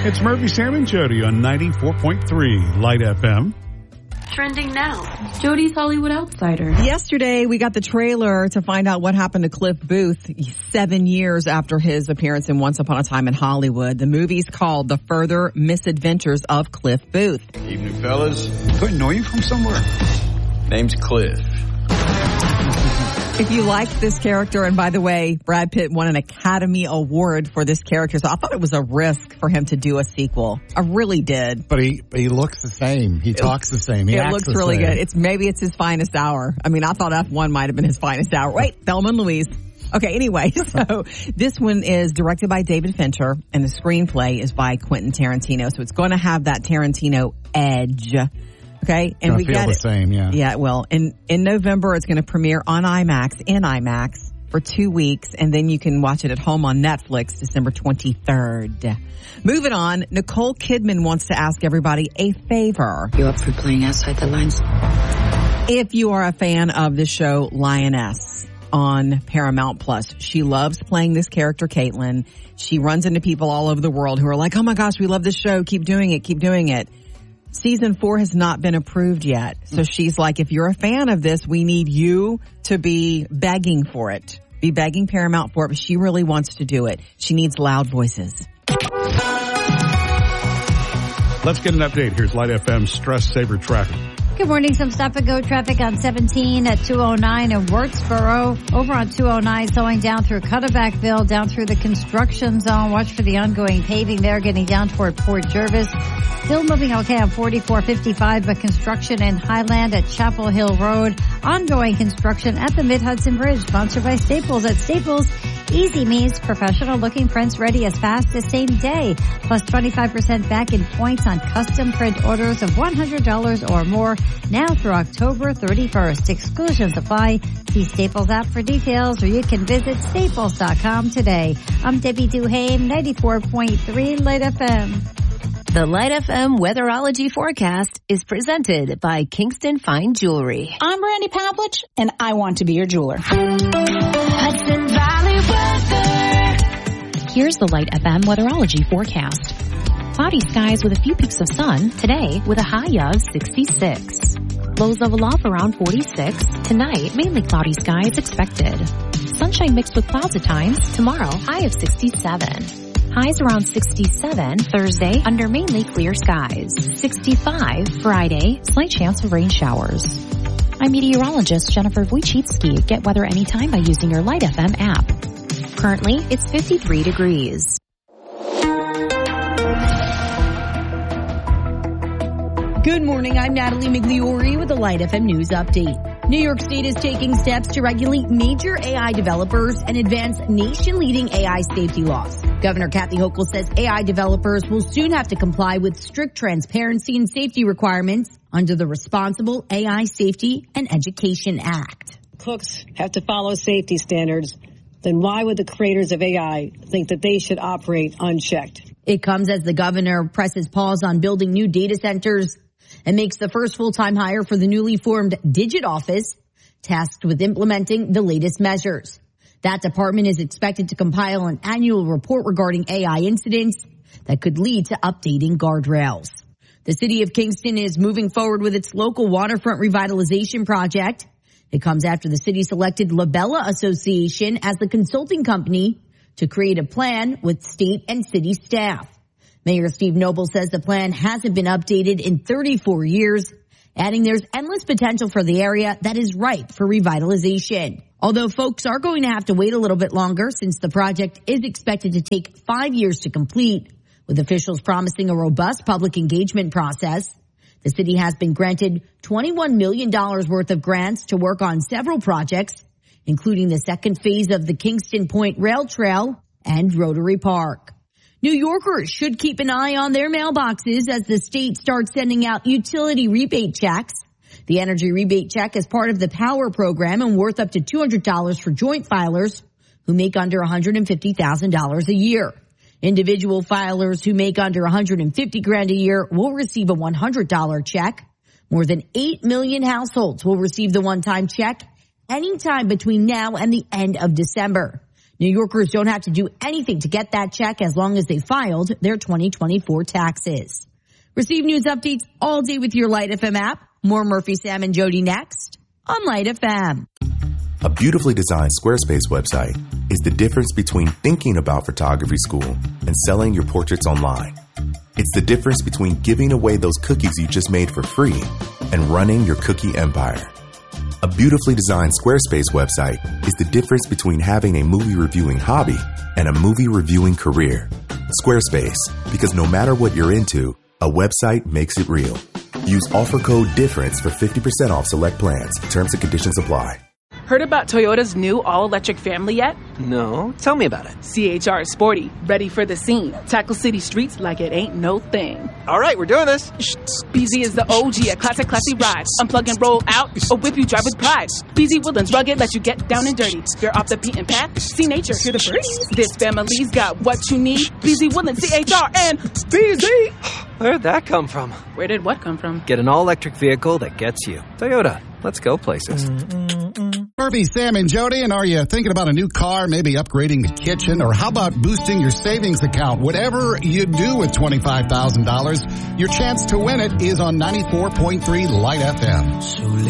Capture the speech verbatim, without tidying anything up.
It's Murphy, Sam, and Jody on ninety-four point three Light F M. Trending now. Jody's Hollywood Outsider. Yesterday, we got the trailer to find out what happened to Cliff Booth seven years after his appearance in Once Upon a Time in Hollywood. The movie's called The Further Misadventures of Cliff Booth. Evening, fellas. Do I know you from somewhere? Name's Cliff. If you liked this character, and by the way, Brad Pitt won an Academy Award for this character, so I thought it was a risk for him to do a sequel. I really did. But he he looks the same. He talks the same. He it acts looks the really same. good. It's maybe it's his finest hour. I mean, I thought F one might have been his finest hour. Wait, Thelma and Louise. Okay, anyway, so this one is directed by David Fincher, and the screenplay is by Quentin Tarantino. So it's going to have that Tarantino edge. Okay, and Gonna we feel got the it. same, yeah. Yeah, well, in in November it's going to premiere on IMAX, in IMAX for two weeks, and then you can watch it at home on Netflix December twenty-third. Moving on, Nicole Kidman wants to ask everybody a favor. You up for playing outside the lines? If you are a fan of the show Lioness on Paramount Plus, she loves playing this character, Caitlin. She runs into people all over the world who are like, oh my gosh, we love this show. Keep doing it. Keep doing it. Season four has not been approved yet. So she's like, if you're a fan of this, we need you to be begging for it. Be begging Paramount for it, but she really wants to do it. She needs loud voices. Let's get an update. Here's Light F M's Stress Saver Traffic. Good morning. Some stop and go traffic on seventeen at two oh nine in Wurtsboro. Over on two oh nine, slowing down through Cutterbackville, down through the construction zone. Watch for the ongoing paving there, getting down toward Port Jervis. Still moving okay on forty-four fifty-five, but construction in Highland at Chapel Hill Road. Ongoing construction at the Mid-Hudson Bridge, sponsored by Staples. At Staples, easy means professional looking prints ready as fast as same day. Plus twenty-five percent back in points on custom print orders of one hundred dollars or more. Now through October thirty-first. Exclusions apply. See Staples app for details, or you can visit staples dot com today. I'm Debbie Duhame, ninety-four point three Light F M. The Light F M weatherology forecast is presented by Kingston Fine Jewelry. I'm Brandy Pavlich, and I want to be your jeweler. Hudson Valley weather. Here's the Light F M weatherology forecast. Cloudy skies with a few peaks of sun today with a high of sixty-six. Lows level off around forty-six. Tonight, mainly cloudy skies expected. Sunshine mixed with clouds at times. Tomorrow, high of sixty-seven. Highs around sixty-seven Thursday under mainly clear skies. sixty-five Friday, slight chance of rain showers. I'm meteorologist Jennifer Wojcicki. Get weather anytime by using your Light F M app. Currently, it's fifty-three degrees. Good morning. I'm Natalie Migliori with the Light F M News Update. New York State is taking steps to regulate major A I developers and advance nation-leading A I safety laws. Governor Kathy Hochul says A I developers will soon have to comply with strict transparency and safety requirements under the Responsible A I Safety and Education Act. Cooks have to follow safety standards. Then why would the creators of A I think that they should operate unchecked? It comes as the governor presses pause on building new data centers and makes the first full-time hire for the newly formed Digit Office, tasked with implementing the latest measures. That department is expected to compile an annual report regarding A I incidents that could lead to updating guardrails. The city of Kingston is moving forward with its local waterfront revitalization project. It comes after the city selected Labella Association as the consulting company to create a plan with state and city staff. Mayor Steve Noble says the plan hasn't been updated in thirty-four years, adding there's endless potential for the area that is ripe for revitalization. Although folks are going to have to wait a little bit longer since the project is expected to take five years to complete, with officials promising a robust public engagement process. The city has been granted twenty-one million dollars worth of grants to work on several projects, including the second phase of the Kingston Point Rail Trail and Rotary Park. New Yorkers should keep an eye on their mailboxes as the state starts sending out utility rebate checks. The energy rebate check is part of the Power program and worth up to two hundred dollars for joint filers who make under one hundred fifty thousand dollars a year. Individual filers who make under one hundred fifty grand a year will receive a one hundred dollars check. More than eight million households will receive the one-time check anytime between now and the end of December. New Yorkers don't have to do anything to get that check as long as they filed their twenty twenty-four taxes. Receive news updates all day with your Light F M app. More Murphy, Sam, and Jody next on Light F M. A beautifully designed Squarespace website is the difference between thinking about photography school and selling your portraits online. It's the difference between giving away those cookies you just made for free and running your cookie empire. A beautifully designed Squarespace website is the difference between having a movie reviewing hobby and a movie reviewing career. Squarespace, because no matter what you're into, a website makes it real. Use offer code DIFFERENCE for fifty percent off select plans. Terms and conditions apply. Heard about Toyota's new all-electric family yet? No. Tell me about it. C H R is sporty, ready for the scene. Tackle city streets like it ain't no thing. All right, we're doing this. B Z is the O G, a classic, classy ride. Unplug and roll out, or whip you drive with pride. B Z Woodlands rugged, let you get down and dirty. You're off the beaten path, see nature, hear the birds. This family's got what you need. B Z Woodlands, C H R, and B Z. Where'd that come from? Where did what come from? Get an all-electric vehicle that gets you. Toyota. Let's go places. Mm-mm-mm. Murphy, Sam, and Jody, and are you thinking about a new car, maybe upgrading the kitchen, or how about boosting your savings account? Whatever you do with twenty-five thousand dollars, your chance to win it is on ninety-four point three Light F M.